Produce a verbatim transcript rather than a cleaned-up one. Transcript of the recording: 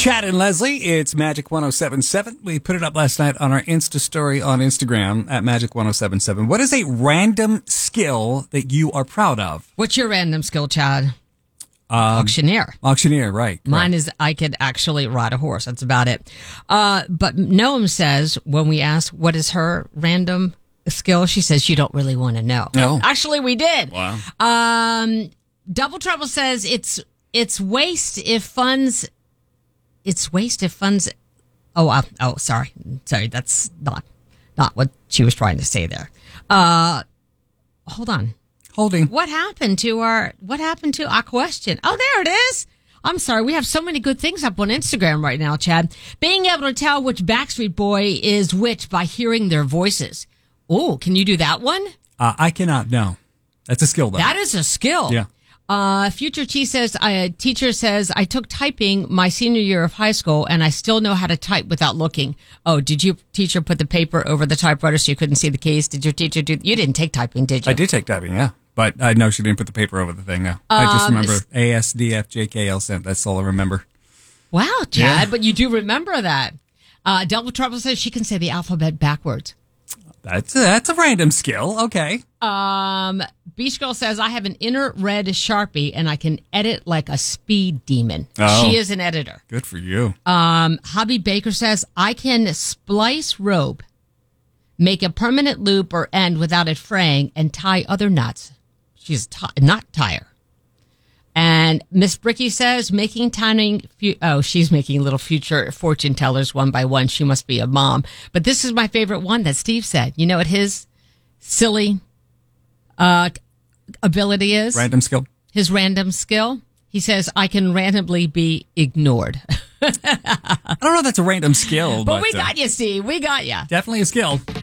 Chad and Leslie, it's Magic one oh seven point seven. We put it up last night on our Insta story on Instagram at Magic one oh seven point seven. What is a random skill that you are proud of? What's your random skill, Chad? Um, Auctioneer. Auctioneer, right. Mine right. is I could actually ride a horse. That's about it. Uh, but Noam says when we ask what is her random skill, she says you don't really want to know. No. Actually, we did. Wow. Um, Double Trouble says it's it's waste if funds. It's waste if funds. Oh, uh, oh, sorry, sorry. That's not not what she was trying to say there. Uh, hold on. Holding. What happened to our? What happened to our question? Oh, there it is. I'm sorry. We have so many good things up on Instagram right now, Chad. Being able to tell which Backstreet Boy is which by hearing their voices. Oh, can you do that one? Uh, I cannot. No, that's a skill though. That is a skill. Yeah. Uh, Future T says, a teacher says, I took typing my senior year of high school and I still know how to type without looking. Oh, did your teacher put the paper over the typewriter so you couldn't see the keys? Did your teacher do, you didn't take typing, did you? I did take typing, yeah. But I know she didn't put the paper over the thing, no. I just Um, remember A, S, D, F, J, K, L, sent. That's all I remember. Wow, Chad, Yeah. but you do remember that. Uh, Double Trouble says she can say the alphabet backwards. That's a, that's a random skill. Okay. Um, Beach Girl says, I have an inner red Sharpie and I can edit like a speed demon. Oh. She is an editor. Good for you. Um, Hobby Baker says, I can splice rope, make a permanent loop or end without it fraying, and tie other knots. She's a t- knot tire. And Miss Bricky says, making tiny, fu- oh, she's making little future fortune tellers one by one. She must be a mom. But this is my favorite one that Steve said. You know what his silly uh, ability is? Random skill. His random skill? He says, I can randomly be ignored. I don't know if that's a random skill, But but, we uh, got you, Steve. We got you. definitely a skill.